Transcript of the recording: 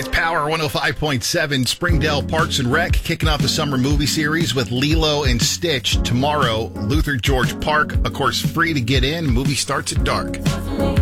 It's Power 105.7. Springdale Parks and Rec kicking off the summer movie series with Lilo and Stitch tomorrow. Luther George Park, of course, free to get in. Movie starts at dark.